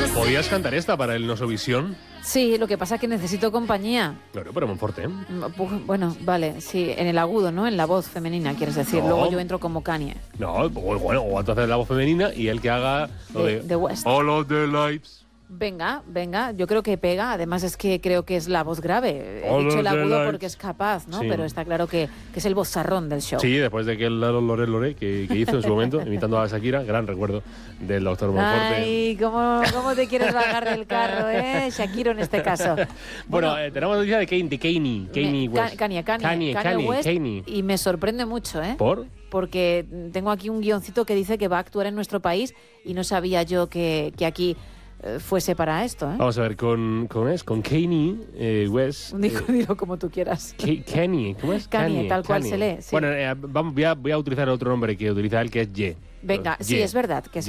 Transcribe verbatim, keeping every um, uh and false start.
¿Podías cantar esta para el Nosovisión? Sí, lo que pasa es que necesito compañía. Claro, pero Monforte, ¿eh? Bueno, vale, sí, en el agudo, ¿no? En la voz femenina, quieres decir. No. Luego yo entro como Kanye. No, bueno, o entonces la voz femenina y él que haga lo de, De, de West. All of the lights. Venga, venga, yo creo que pega. Además es que creo que es la voz grave. He All dicho of el the agudo lights. porque es capaz, ¿no? Sí. Pero está claro que, que es el vozarrón del show. Sí, después de que el Lore Lore que, que hizo en su momento, imitando a Shakira, gran recuerdo del doctor Monforte. Ay, ¿cómo, ¿cómo te quieres bajar del carro, eh? Shakiro en este caso. Bueno, Bueno, eh, tenemos noticia de Kanye, de Kanye, Kanye me- West. Ka- Kanye, Kanye, Kanye, Kanye Kanye, West, Kanye. y me sorprende mucho, ¿eh? ¿Por? Porque tengo aquí un guioncito que dice que va a actuar en nuestro país y no sabía yo que, que aquí eh, fuese para esto, ¿eh? Vamos a ver, con, con, es, con Kanye eh, West. Digo, eh, dilo como tú quieras. Ka- Kanye, ¿cómo es? Kanye, tal cual Kanye. se lee, sí. Bueno, eh, vamos, voy, a, voy a utilizar otro nombre que utiliza él, que es Ye. Venga, sí, Ye. es verdad que es